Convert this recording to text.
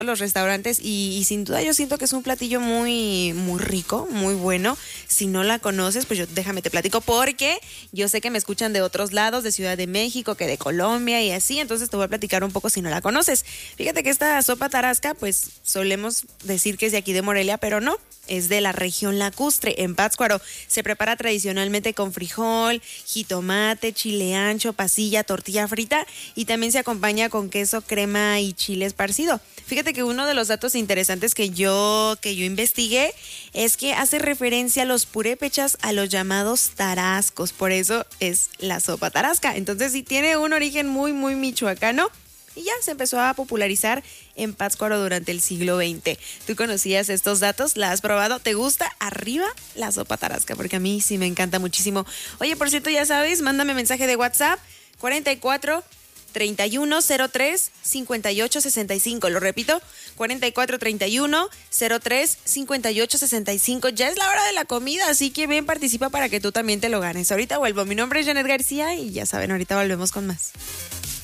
los restaurantes y sin duda yo siento que es un platillo muy, muy rico, muy bueno. Si no la conoces, pues déjame te platico porque yo sé que me escuchan de otros lados, de Ciudad de México, que de Colombia y así, entonces te voy a platicar un poco si no la conoces. Fíjate que esta sopa tarasca, pues solemos decir que es de aquí de Morelia, pero no. Es de la región lacustre, en Pátzcuaro. Se prepara tradicionalmente con frijol, jitomate, chile ancho, pasilla, tortilla frita y también se acompaña con queso, crema y chile esparcido. Fíjate que uno de los datos interesantes que yo investigué es que hace referencia a los purépechas, a los llamados tarascos. Por eso es la sopa tarasca. Entonces sí tiene un origen muy, muy michoacano. Y ya se empezó a popularizar en Pátzcuaro durante el siglo XX. ¿Tú conocías estos datos? ¿La has probado? ¿Te gusta? Arriba la sopa tarasca, porque a mí sí me encanta muchísimo. Oye, por cierto, ya sabes, mándame mensaje de WhatsApp 44 31 03 58 65. Lo repito, 44 31 03 58 65. Ya es la hora de la comida, así que ven, participa para que tú también te lo ganes. Ahorita vuelvo. Mi nombre es Janet García y ya saben, ahorita volvemos con más.